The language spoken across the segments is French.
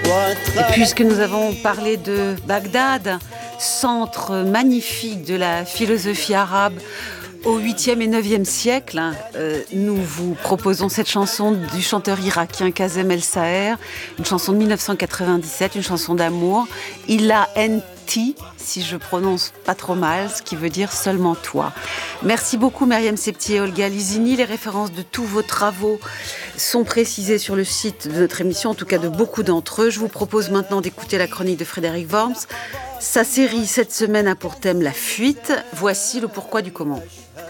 Et puisque nous avons parlé de Bagdad, centre magnifique de la philosophie arabe au 8e et 9e siècle, nous vous proposons cette chanson du chanteur irakien Kazem El Saher, une chanson de 1997, une chanson d'amour. Ila Enti, si je prononce pas trop mal, ce qui veut dire seulement toi. Merci beaucoup Myriam Septi et Olga Lizini. Les références de tous vos travaux sont précisées sur le site de notre émission, en tout cas de beaucoup d'entre eux. Je vous propose maintenant d'écouter la chronique de Frédéric Worms. Sa série cette semaine a pour thème la fuite. Voici le pourquoi du comment.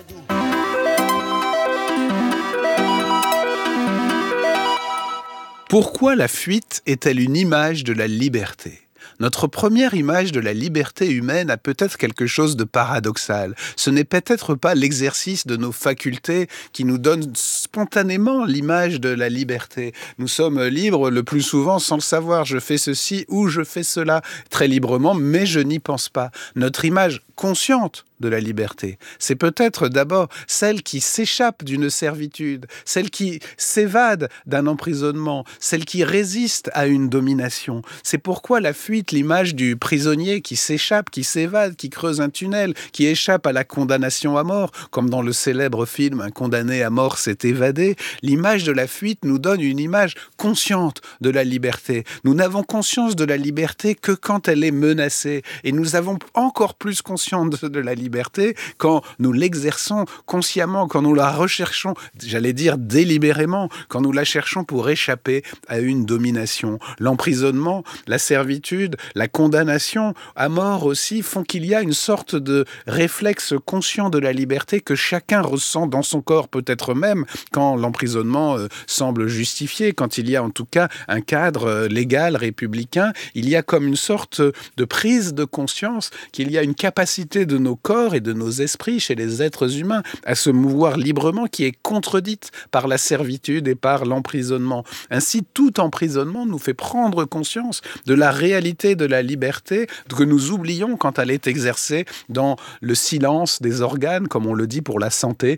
Pourquoi la fuite est-elle une image de la liberté ? Notre première image de la liberté humaine a peut-être quelque chose de paradoxal. Ce n'est peut-être pas l'exercice de nos facultés qui nous donne spontanément l'image de la liberté. Nous sommes libres le plus souvent sans le savoir. Je fais ceci ou je fais cela très librement, mais je n'y pense pas. Notre image consciente de la liberté, c'est peut-être d'abord celle qui s'échappe d'une servitude, celle qui s'évade d'un emprisonnement, celle qui résiste à une domination. C'est pourquoi la fuite, l'image du prisonnier qui s'échappe, qui s'évade, qui creuse un tunnel, qui échappe à la condamnation à mort, comme dans le célèbre film « Un condamné à mort s'est évadé », l'image de la fuite nous donne une image consciente de la liberté. Nous n'avons conscience de la liberté que quand elle est menacée, et nous avons encore plus conscience de la liberté quand nous l'exerçons consciemment, quand nous la recherchons, j'allais dire délibérément, quand nous la cherchons pour échapper à une domination. L'emprisonnement, la servitude, la condamnation à mort aussi font qu'il y a une sorte de réflexe conscient de la liberté que chacun ressent dans son corps, peut-être même quand l'emprisonnement semble justifié, quand il y a en tout cas un cadre légal, républicain, il y a comme une sorte de prise de conscience qu'il y a une capacité de nos corps et de nos esprits chez les êtres humains à se mouvoir librement qui est contredite par la servitude et par l'emprisonnement. Ainsi, tout emprisonnement nous fait prendre conscience de la réalité de la liberté que nous oublions quand elle est exercée dans le silence des organes, comme on le dit pour la santé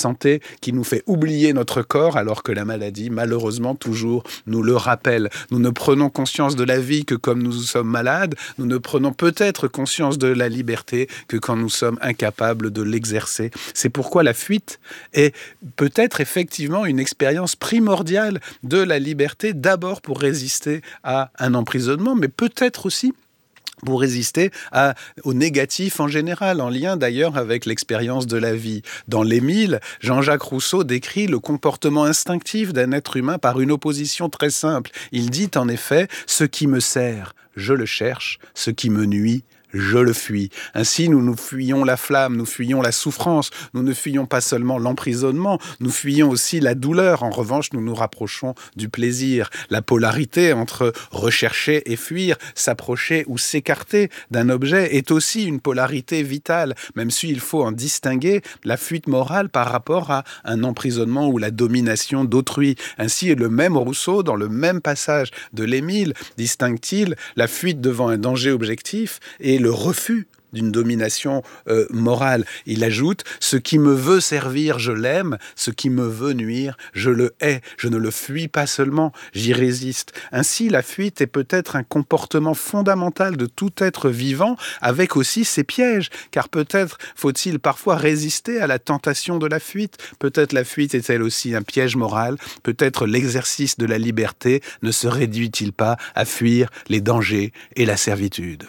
qui nous fait oublier notre corps alors que la maladie, malheureusement, toujours nous le rappelle. Nous ne prenons conscience de la vie que comme nous sommes malades, nous ne prenons peut-être conscience de la liberté que quand nous sommes incapables de l'exercer. C'est pourquoi la fuite est peut-être effectivement une expérience primordiale de la liberté, d'abord pour résister à un emprisonnement, mais peut-être aussi pour résister au négatif en général, en lien d'ailleurs avec l'expérience de la vie. Dans l'Émile, Jean-Jacques Rousseau décrit le comportement instinctif d'un être humain par une opposition très simple. Il dit en effet « Ce qui me sert, je le cherche, ce qui me nuit, je le fuis ». Ainsi, nous fuyons la flamme, nous fuyons la souffrance, nous ne fuyons pas seulement l'emprisonnement, nous fuyons aussi la douleur. En revanche, nous nous rapprochons du plaisir. La polarité entre rechercher et fuir, s'approcher ou s'écarter d'un objet est aussi une polarité vitale, même s'il faut en distinguer la fuite morale par rapport à un emprisonnement ou la domination d'autrui. Ainsi, le même Rousseau, dans le même passage de l'Émile, distingue-t-il la fuite devant un danger objectif et le refus d'une domination morale. Il ajoute « Ce qui me veut servir, je l'aime. Ce qui me veut nuire, je le hais. Je ne le fuis pas seulement, j'y résiste. » Ainsi, la fuite est peut-être un comportement fondamental de tout être vivant, avec aussi ses pièges. Car peut-être faut-il parfois résister à la tentation de la fuite. Peut-être la fuite est-elle aussi un piège moral. Peut-être l'exercice de la liberté ne se réduit-il pas à fuir les dangers et la servitude.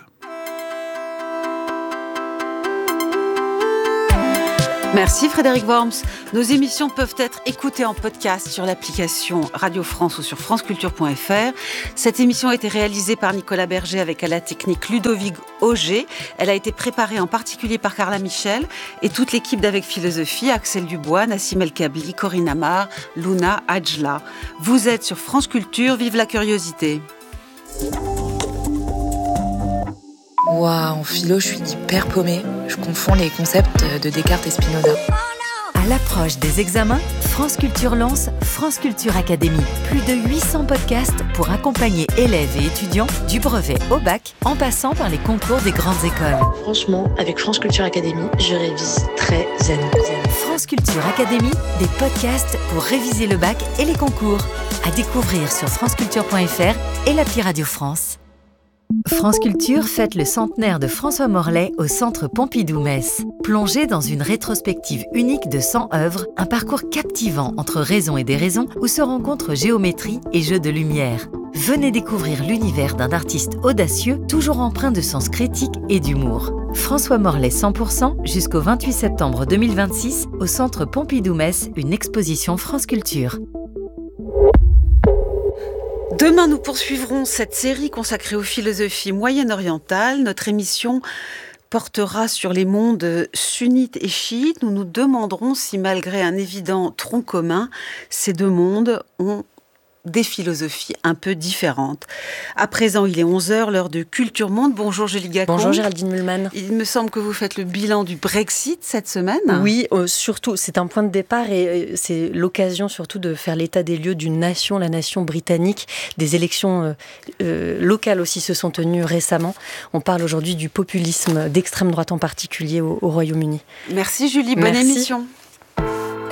Merci Frédéric Worms. Nos émissions peuvent être écoutées en podcast sur l'application Radio France ou sur franceculture.fr. Cette émission a été réalisée par Nicolas Berger avec à la technique Ludovic Auger. Elle a été préparée en particulier par Carla Michel et toute l'équipe d'Avec Philosophie, Axel Dubois, Nassim El Kabli, Corinne Amar, Luna Adjla. Vous êtes sur France Culture, vive la curiosité. Waouh, en philo, je suis hyper paumée. Je confonds les concepts de Descartes et Spinoza. À l'approche des examens, France Culture lance France Culture Academy. Plus de 800 podcasts pour accompagner élèves et étudiants du brevet au bac, en passant par les concours des grandes écoles. Franchement, avec France Culture Academy, je révise très zen. France Culture Academy, des podcasts pour réviser le bac et les concours. À découvrir sur franceculture.fr et l'appli Radio France. France Culture fête le centenaire de François Morlet au Centre Pompidou-Metz. Plongez dans une rétrospective unique de 100 œuvres, un parcours captivant entre raison et déraison où se rencontrent géométrie et jeux de lumière. Venez découvrir l'univers d'un artiste audacieux, toujours empreint de sens critique et d'humour. François Morlet 100% jusqu'au 28 septembre 2026 au Centre Pompidou-Metz, une exposition France Culture. Demain, nous poursuivrons cette série consacrée aux philosophies moyen-orientales. Notre émission portera sur les mondes sunnites et chiites. Nous nous demanderons si, malgré un évident tronc commun, ces deux mondes ont des philosophies un peu différentes. À présent, il est 11h, l'heure de Culture Monde. Bonjour Julie Gacon. Bonjour Géraldine Mühlmann. Il me semble que vous faites le bilan du Brexit cette semaine. Oui, surtout, c'est un point de départ et c'est l'occasion surtout de faire l'état des lieux d'une nation, la nation britannique. Des élections locales aussi se sont tenues récemment. On parle aujourd'hui du populisme d'extrême droite en particulier au Royaume-Uni. Merci Julie, bonne émission.